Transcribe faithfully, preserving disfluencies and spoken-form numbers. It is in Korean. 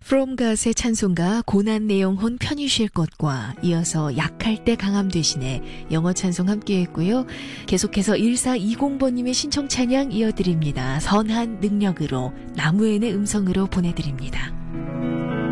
From God의 찬송가 고난 내 영혼 편히 쉴 것과 이어서 약할 때 강함 되시네 영어 찬송 함께 했고요. 계속해서 일사이공 번님의 신청 찬양 이어드립니다. 선한 능력으로 나무엔의 음성으로 보내드립니다.